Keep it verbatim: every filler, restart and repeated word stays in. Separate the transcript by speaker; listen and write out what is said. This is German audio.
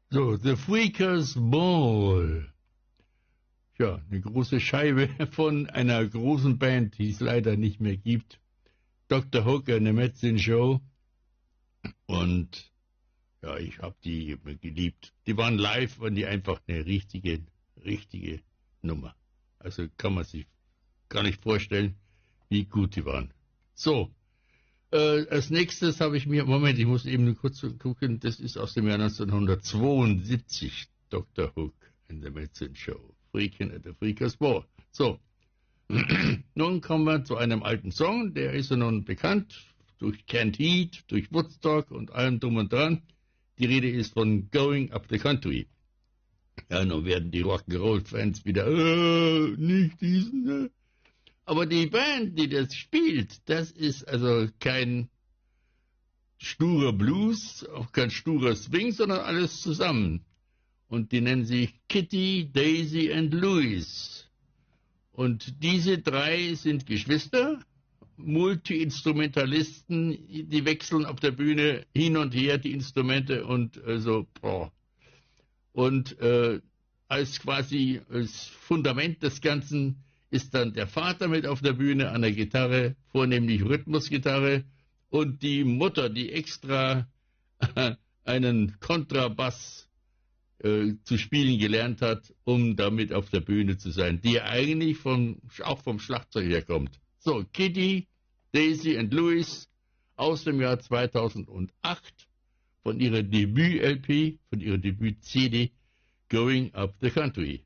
Speaker 1: So, The Freakers Ball. Ja, eine große Scheibe von einer großen Band, die es leider nicht mehr gibt. Doktor Hook and the Medicine Show. Und ja, ich habe die geliebt. Die waren live, waren die einfach eine richtige, richtige Nummer. Also kann man sich gar nicht vorstellen, wie gut die waren. So, äh, als nächstes habe ich mir, Moment, ich muss eben nur kurz gucken, das ist aus dem Jahr neunzehnhundertzweiundsiebzig, Doktor Hook and the Medicine Show. Freakin' at the Freakers Ball. So, nun kommen wir zu einem alten Song, der ist ja nun bekannt, durch Canned Heat, durch Woodstock und allem drum und dran. Die Rede ist von Going Up the Country. Ja, nun werden die Rock'n'Roll-Fans wieder, äh, nicht diesen, ne? Aber die Band, die das spielt, das ist also kein sturer Blues, auch kein sturer Swing, sondern alles zusammen. Und die nennen sich Kitty, Daisy and Louis. Und diese drei sind Geschwister, Multi-Instrumentalisten, die wechseln auf der Bühne hin und her, die Instrumente und äh, so, boah. Und äh, als quasi als Fundament des Ganzen ist dann der Vater mit auf der Bühne an der Gitarre, vornehmlich Rhythmusgitarre, und die Mutter, die extra einen Kontrabass äh, zu spielen gelernt hat, um damit auf der Bühne zu sein, die eigentlich vom, auch vom Schlagzeug herkommt. So, Kitty, Daisy and Louis aus dem Jahr zweitausendacht von ihrer Debüt-L P, von ihrer Debüt-C D, Going Up the Country.